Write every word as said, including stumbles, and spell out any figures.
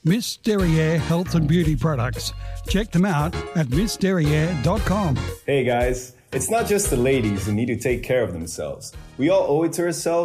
Miss Derriere Health and Beauty Products. Check them out at miss derriere dot com. Hey guys, it's not just the ladies who need to take care of themselves. We all owe it to ourselves